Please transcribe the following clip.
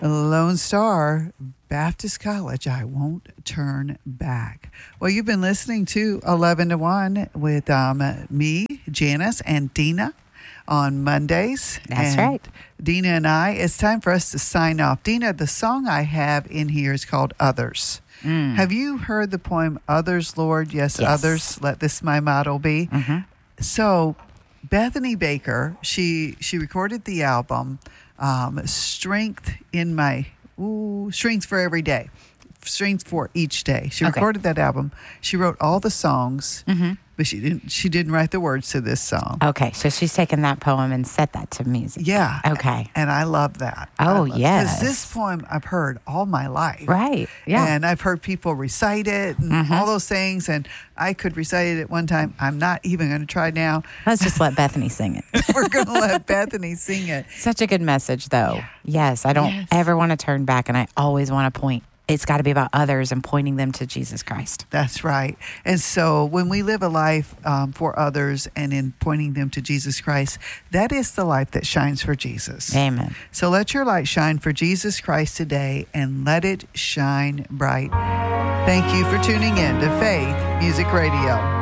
Lone Star Baptist College, I Won't Turn Back. Well, you've been listening to 11 to 1 with me, Janice, and Dina on Mondays. That's and right. Dina and I, it's time for us to sign off. Dina, the song I have in here is called Others. Have you heard the poem, Others, Lord? Yes, others, let this my motto be. So Bethany Baker, she recorded the album Strength for Every Day. Strength for Each Day. She recorded that album. She wrote all the songs, but she didn't write the words to this song. Okay, so she's taken that poem and set that to music. Yeah. Okay. And I love that. Yes. Because this poem I've heard all my life. Right. Yeah. And I've heard people recite it and all those things, and I could recite it at one time. I'm not even going to try now. Let's just let Bethany sing it. We're going to let Bethany sing it. Such a good message, though. Yeah. Yes, I don't ever want to turn back, and I always want to point. It's got to be about others and pointing them to Jesus Christ. That's right. And so when we live a life for others and in pointing them to Jesus Christ, that is the life that shines for Jesus. Amen. So let your light shine for Jesus Christ today and let it shine bright. Thank you for tuning in to Faith Music Radio.